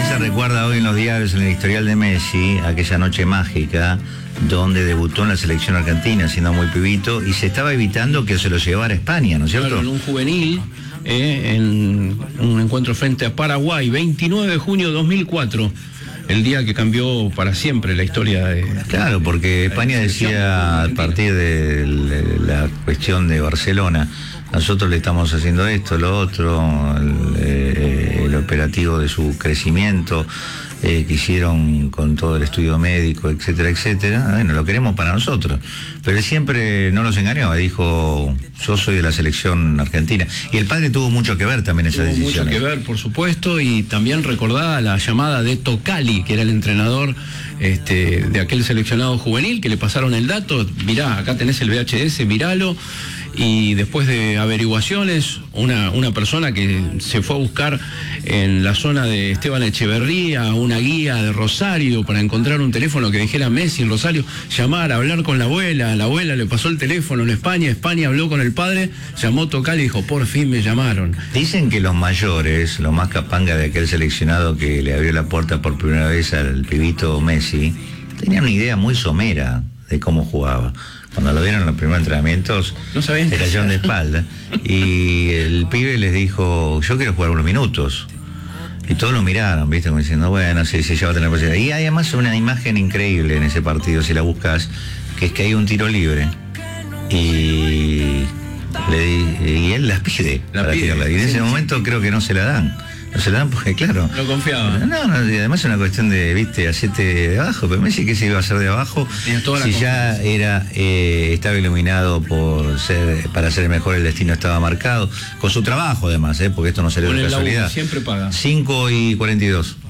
se recuerda hoy en los diarios, en el historial de Messi, aquella noche mágica donde debutó en la selección argentina, siendo muy pibito, y se estaba evitando que se lo llevara a España, ¿no es cierto? Claro, en un juvenil, en un encuentro frente a Paraguay, 29 de junio de 2004, el día que cambió para siempre la historia de... Claro, porque España decía, a partir de la cuestión de Barcelona, nosotros le estamos haciendo esto, lo otro, el operativo de su crecimiento, que hicieron con todo el estudio médico, etcétera, etcétera. Bueno, lo queremos para nosotros. Pero él siempre no los engañó, dijo, yo soy de la selección argentina. Y el padre tuvo mucho que ver también en esa decisión. Tuvo mucho que ver, por supuesto, y también recordada la llamada de Tocali, que era el entrenador de aquel seleccionado juvenil, que le pasaron el dato, mirá, acá tenés el VHS, míralo. Y después de averiguaciones, una persona que se fue a buscar en la zona de Esteban Echeverría una guía de Rosario para encontrar un teléfono que dijera Messi en Rosario, llamar, hablar con la abuela le pasó el teléfono en España habló con el padre, llamó Tocali y dijo, por fin me llamaron. Dicen que los mayores, los más capanga de aquel seleccionado que le abrió la puerta por primera vez al pibito Messi, tenían una idea muy somera de cómo jugaba. Cuando lo vieron en los primeros entrenamientos, no sabían, se cayeron de espalda. Y el pibe les dijo, yo quiero jugar unos minutos. Y todos lo miraron, ¿viste? Como diciendo, bueno, sí, ya va a tener posibilidad. Y hay además una imagen increíble en ese partido, si la buscas, que es que hay un tiro libre. Y él las pide. Y en ese momento creo que no se la dan. No se la dan porque, claro... No confiaba. No, y además es una cuestión de, viste, hacerte de abajo. Pero Messi, ¿qué se iba a hacer de abajo? Si ya estaba iluminado para ser el mejor, el destino estaba marcado. Con su trabajo, además, porque esto no salió de casualidad. Siempre paga. 5:42.